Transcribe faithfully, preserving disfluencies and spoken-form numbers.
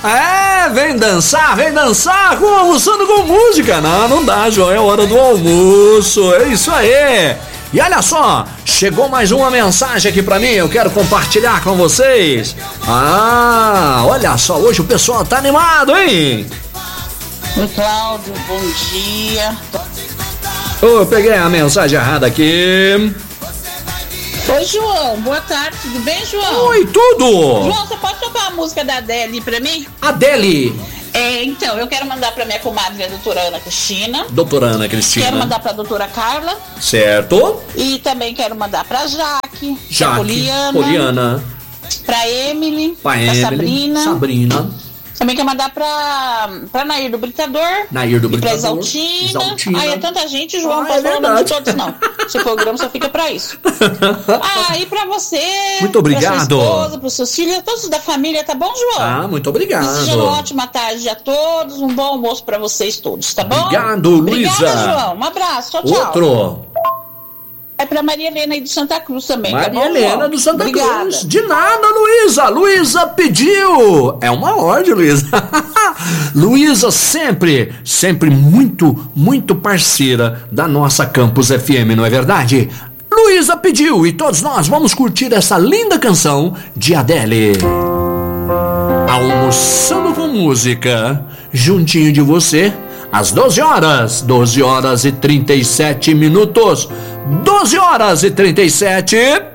É, vem dançar, vem dançar com Almoçando com Música. Não, não dá, João, é hora do almoço, é isso aí. E olha só, chegou mais uma mensagem aqui pra mim, eu quero compartilhar com vocês. Ah, olha só, hoje o pessoal tá animado, hein? Oi, Cláudio, bom dia. Oh, eu peguei a mensagem errada aqui. Oi, João, boa tarde, tudo bem, João? Oi, tudo! João, você pode tocar a música da Adele pra mim? Adele! É, então, eu quero mandar pra minha comadre, a doutora Ana Cristina. Doutora Ana Cristina. Quero mandar pra doutora Carla. Certo. E também quero mandar pra Jaque, Jaque, pra Poliana, Poliana, pra Emily, pra, pra Emily, Sabrina. Sabrina. Também quero mandar pra, pra Nair do Britador. Nair do e Britador. pra Exaltina. Exaltina. Ai, é tanta gente, João, Ah, não pode é falar o nome de verdade. todos, não. Esse programa só fica pra isso. Ah, e pra você. Muito obrigado. Pra sua esposa, pros seus filhos, todos da família, tá bom, João? Ah, muito obrigado. Desejo uma ótima tarde a todos, um bom almoço pra vocês todos, tá bom? Obrigado, Luísa. Obrigada, João. Um abraço, tchau, tchau. Outro. É pra Maria Helena aí do Santa Cruz também, Maria tá bom, Helena João? do Santa Obrigada. Cruz. De nada, Luísa. Luísa pediu. É uma ordem, Luísa. Luísa sempre, sempre muito, muito parceira da nossa Campus F M, não é verdade? Luísa pediu e todos nós vamos curtir essa linda canção de Adele. Almoçando com Música, juntinho de você, às doze horas, doze horas e trinta e sete minutos, doze horas e trinta e sete.